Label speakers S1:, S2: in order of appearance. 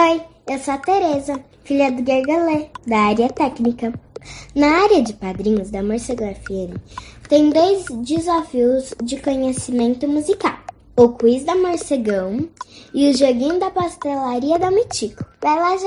S1: Oi, eu sou a Tereza, filha do Gergalê, da área técnica. Na área de padrinhos da Morcego FM, tem 2 desafios de conhecimento musical. O quiz da Morcegão e o joguinho da pastelaria da Mitico. Vai lá,